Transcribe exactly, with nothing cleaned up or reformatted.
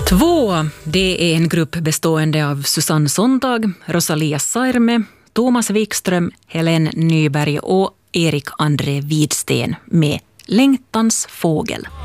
Två, det är en grupp bestående av Susanne Sontag, Rosalia Sairme, Thomas Wikström, Helen Nyberg och Erik André Widsten med Längtans fågel.